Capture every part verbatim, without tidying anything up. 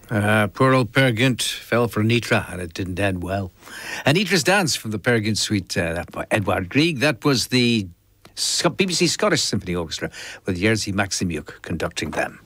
Uh, poor old Peer Gynt fell for Nitra and it didn't end well. And Nitra's Dance from the Peer Gynt suite, uh, that by Edward Grieg. That was the B B C Scottish Symphony Orchestra with Jerzy Maximiuk conducting them.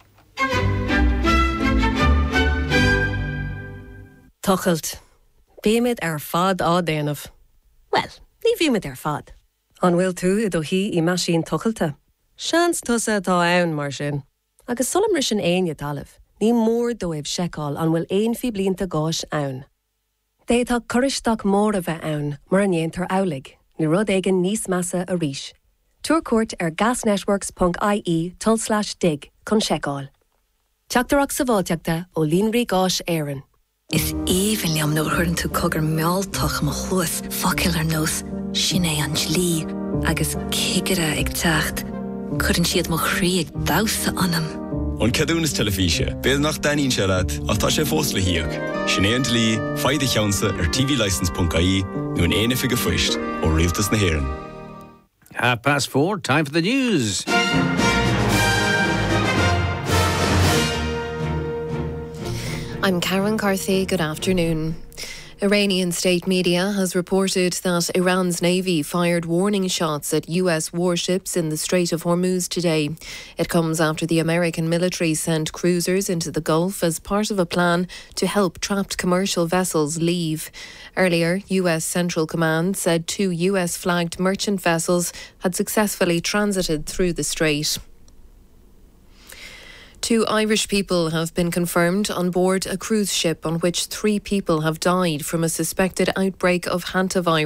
Tuchelt. Bíimid ar fad á déanamh. Well, ní bhíimid ar fad. An bhfuil tú i do hí I maisín tuchailte. Seans tusa tá ann mar sin. Agus sulam ris an aine talamh. Ní mór dóibh seicáil an bhfuil aon fi blianta gáis ann. Détá curisteach mór a bheith ann mar an dhéantar álaigh, ní rud éigean níos measa a ríis. Túr cuairt ar gasnetworks dot I E tull slash dig chun seicáil. Teachtarach sa bháilteachta ó Línrí gáis éireann. Is even liam nó chuireann tú cogur meáilteach mo chuas faciil ar nós sin é an slí agus cigire ag teacht. Chuireann siad mo chrí ag dása anam. On cadúnas telefíse, béad nach daíonn se leat, ach tá sé fós le hiíoch. Sin é an dlí, faide cheansa ar T V license dot I E nó an éana fige foist ó rialtas na hÉireann. Half past four, time for the news. I'm Karen Carthy. Good afternoon. Iranian state media has reported that Iran's navy fired warning shots at U S warships in the Strait of Hormuz today. It comes after the American military sent cruisers into the Gulf as part of a plan to help trapped commercial vessels leave. Earlier, U S Central Command said two U S-flagged merchant vessels had successfully transited through the strait. Two Irish people have been confirmed on board a cruise ship on which three people have died from a suspected outbreak of hantavirus.